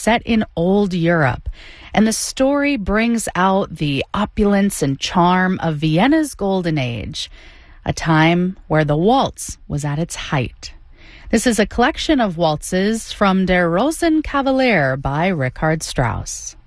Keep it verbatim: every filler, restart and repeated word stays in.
set in old Europe. And the story brings out the opulence and charm of Vienna's golden age, a time where the waltz was at its height. This is a collection of waltzes from Der Rosenkavalier by Richard Strauss.